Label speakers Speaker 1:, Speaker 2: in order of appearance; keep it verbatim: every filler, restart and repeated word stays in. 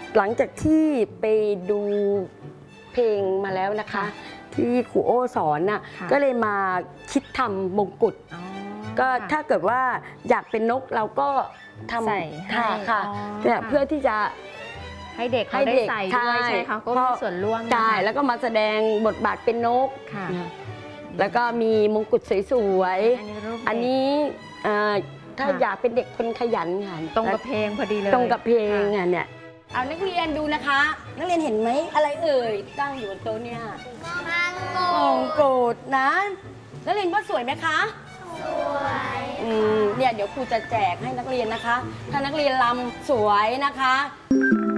Speaker 1: หลังจากที่ไปดูเพลงมาแล้วนะคะ ที่ครูโอ้สอนน่ะก็เลยมาคิดทำมงกุฎก็ถ้าเกิดว่าอยากเป็นนกเราก็ทำ
Speaker 2: ใส่ให้
Speaker 1: ค่ะค่ะ
Speaker 2: อ๋อ
Speaker 1: เนี่ย
Speaker 2: ค่ะ
Speaker 1: เพื่อที่จะ
Speaker 2: ให้เด็กเขาได้ใส่ด้วยใช่ไหมคะก็มีส่วนร่วม
Speaker 1: ใช่แล้วก็มาแสดงบทบาทเป็นนก
Speaker 2: ค่ะ
Speaker 1: นะแล้วก็มีมงกุฎสวยๆ
Speaker 2: อันนี้รูป
Speaker 1: อันนี้เอ่อถ้า
Speaker 2: ค่ะ
Speaker 1: อยากเป็นเด็กคนขยันค่ะ
Speaker 2: ตรงกับเพลงพอดีเลย
Speaker 1: ตรงกับเพลง
Speaker 2: ค่ะ
Speaker 1: อ่ะเนี่ยเอานักเรียนดูนะคะ นักเรียนเห็นไหมอะไรเอ่ยตั้งอยู่บนโต๊ะเนี่ยมังกรมงกุฎนะนักเรียนว่าสวยไหมคะสวยอืมเนี่ยเดี๋ยวครูจะแจกให้นักเรียนนะคะ ถ้านักเรียนรำสวยนะคะ